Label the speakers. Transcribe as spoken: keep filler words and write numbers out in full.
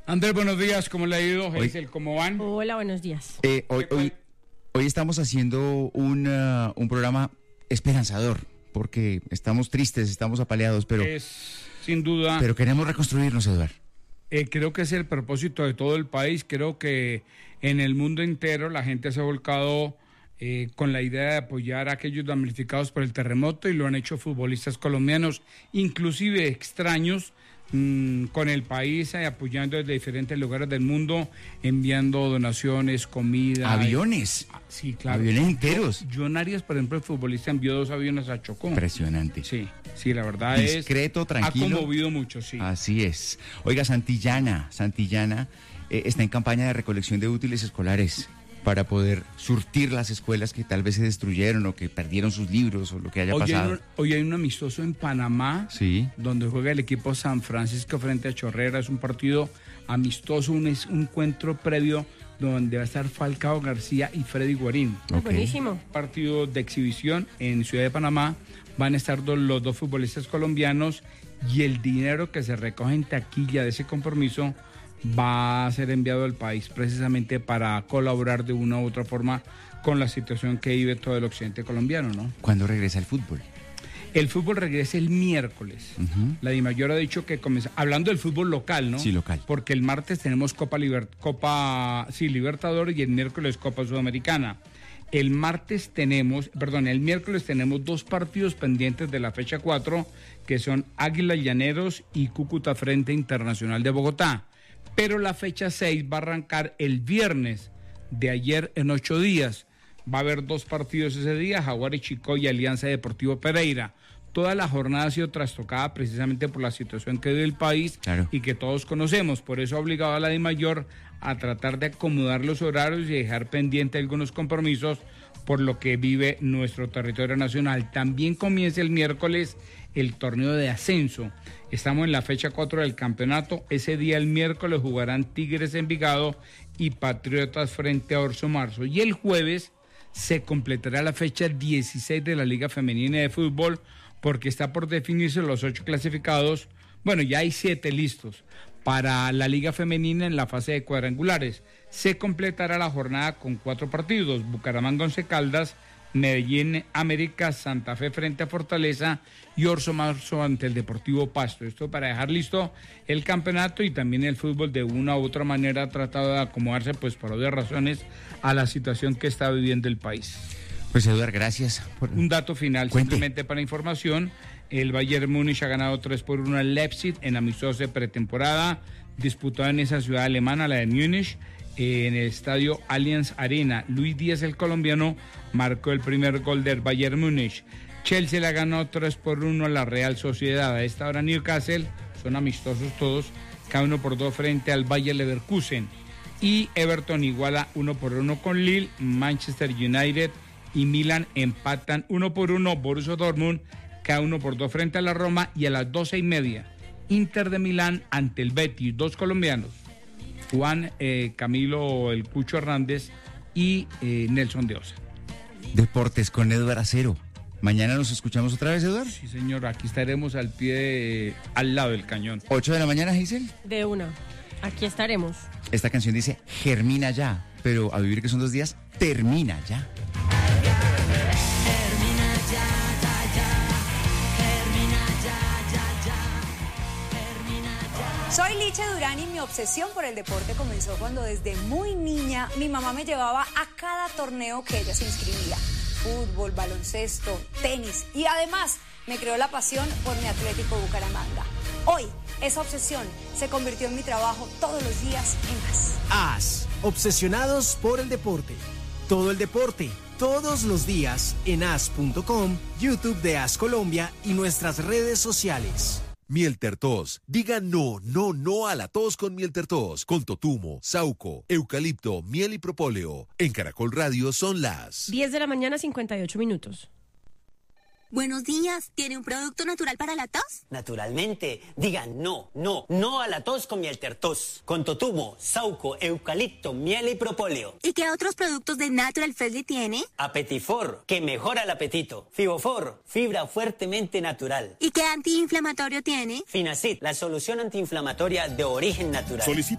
Speaker 1: Andrés, buenos días, ¿cómo le ha ido? Hazel, ¿cómo van?
Speaker 2: Hola, buenos días.
Speaker 3: Eh, hoy, hoy, hoy estamos haciendo un, uh, un programa esperanzador, porque estamos tristes, estamos apaleados, pero,
Speaker 1: Es, sin duda,
Speaker 3: pero queremos reconstruirnos, Eduardo.
Speaker 1: eh, creo que es el propósito de todo el país. Creo que en el mundo entero la gente se ha volcado eh, con la idea de apoyar a aquellos damnificados por el terremoto, y lo han hecho futbolistas colombianos, inclusive extraños, con el país, eh, apoyando desde diferentes lugares del mundo, enviando donaciones, comida.
Speaker 3: ¿Aviones?
Speaker 1: Eh, sí, claro.
Speaker 3: ¿Aviones enteros?
Speaker 1: John Arias, por ejemplo, el futbolista, envió dos aviones a Chocó.
Speaker 3: Impresionante.
Speaker 1: Sí, sí, la verdad
Speaker 3: Discreto,
Speaker 1: es...
Speaker 3: Discreto, tranquilo.
Speaker 1: Ha conmovido mucho, sí.
Speaker 3: Así es. Oiga, Santillana, Santillana eh, está en campaña de recolección de útiles escolares para poder surtir las escuelas que tal vez se destruyeron o que perdieron sus libros o lo que haya
Speaker 1: Hoy hay,
Speaker 3: pasado.
Speaker 1: un, hoy hay un amistoso en Panamá,
Speaker 3: Sí.
Speaker 1: donde juega el equipo San Francisco frente a Chorrera. Es un partido amistoso, un, es un encuentro previo donde va a estar Falcao García y Freddy Guarín.
Speaker 3: Ok.
Speaker 2: Buenísimo.
Speaker 1: Partido de exhibición en Ciudad de Panamá. Van a estar dos, los dos futbolistas colombianos, y el dinero que se recoge en taquilla de ese compromiso va a ser enviado al país precisamente para colaborar de una u otra forma con la situación que vive todo el occidente colombiano, ¿no?
Speaker 3: ¿Cuándo regresa el fútbol?
Speaker 1: El fútbol regresa el miércoles.
Speaker 3: Uh-huh.
Speaker 1: La DIMAYOR ha dicho que comienza, hablando del fútbol local, ¿no?
Speaker 3: Sí, local.
Speaker 1: Porque el martes tenemos Copa Liber, Copa, sí, Libertadores, y el miércoles Copa Sudamericana. El martes tenemos, perdón, el miércoles tenemos dos partidos pendientes de la fecha cuatro, que son Águila Llaneros y Cúcuta Frente Internacional de Bogotá. Pero la fecha seis va a arrancar el viernes de ayer en ocho días. Va a haber dos partidos ese día, Jaguares Chicó y Alianza Deportivo Pereira. Toda la jornada ha sido trastocada precisamente por la situación que vive el país,
Speaker 3: claro,
Speaker 1: y que todos conocemos. Por eso ha obligado a la DIMAYOR a tratar de acomodar los horarios y dejar pendiente algunos compromisos por lo que vive nuestro territorio nacional. También comienza el miércoles el torneo de ascenso. Estamos en la fecha cuatro del campeonato. Ese día, el miércoles, jugarán Tigres Envigado y Patriotas frente a Orso Marzo. Y el jueves se completará la fecha dieciséis de la Liga Femenina de Fútbol, porque está por definirse los ocho clasificados. Bueno, ya hay siete listos para la Liga Femenina en la fase de cuadrangulares. Se completará la jornada con cuatro partidos: Bucaramanga Once Caldas, Medellín América, Santa Fe frente a Fortaleza y Orso Marzo ante el Deportivo Pasto. Esto para dejar listo el campeonato, y también el fútbol de una u otra manera ha tratado de acomodarse, pues por obvias razones, a la situación que está viviendo el país.
Speaker 3: Pues Eduardo, gracias. Por...
Speaker 1: Un dato final,
Speaker 3: Cuente.
Speaker 1: Simplemente para información: el Bayern Múnich ha ganado tres por uno al Leipzig en amistoso de pretemporada, disputado en esa ciudad alemana, la de Múnich, en el estadio Allianz Arena. Luis Díaz, el colombiano, marcó el primer gol del Bayern Múnich. Chelsea le ha ganado tres por uno a la Real Sociedad. A esta hora Newcastle, son amistosos todos, cada uno por dos frente al Bayer Leverkusen. Y Everton iguala uno por uno con Lille. Manchester United y Milan empatan uno por uno. Borussia Dortmund, cada uno por dos frente a la Roma. Y a las doce y media, Inter de Milán ante el Betis, dos colombianos, Juan eh, Camilo El Cucho Hernández y eh, Nelson de Osa.
Speaker 3: Deportes con Eduardo Acero. Mañana nos escuchamos otra vez, Eduardo.
Speaker 1: Sí, señor, aquí estaremos al pie, de, al lado del cañón.
Speaker 3: ocho de la mañana, Hazel.
Speaker 2: De una. Aquí estaremos.
Speaker 3: Esta canción dice germina ya, pero a vivir que son dos días, termina ya.
Speaker 4: Termina ya, ya, ya. Termina ya, ya, ya. Termina ya.
Speaker 5: Soy Liche Durán, y mi obsesión por el deporte comenzó cuando desde muy niña mi mamá me llevaba a cada torneo que ella se inscribía. Fútbol, baloncesto, tenis, y además me creó la pasión por mi Atlético Bucaramanga. Hoy, esa obsesión se convirtió en mi trabajo todos los días en AS.
Speaker 6: AS, obsesionados por el deporte. Todo el deporte, todos los días en as punto com, YouTube de AS Colombia y nuestras redes sociales.
Speaker 7: Mielter Tos. Diga no, no, no a la tos con Mielter Tos. Con totumo, sauco, eucalipto, miel y propóleo. En Caracol Radio son las
Speaker 2: diez de la mañana, cincuenta y ocho minutos.
Speaker 8: Buenos días, ¿tiene un producto natural para la tos?
Speaker 9: Naturalmente, digan no, no, no a la tos con Mielter Tos. Con totumo, sauco, eucalipto, miel y propóleo.
Speaker 8: ¿Y qué otros productos de Natural Freshly tiene?
Speaker 9: Apetifor, que mejora el apetito. Fibofor, fibra fuertemente natural.
Speaker 8: ¿Y qué antiinflamatorio tiene?
Speaker 9: Finacid, la solución antiinflamatoria de origen natural.
Speaker 7: Solicita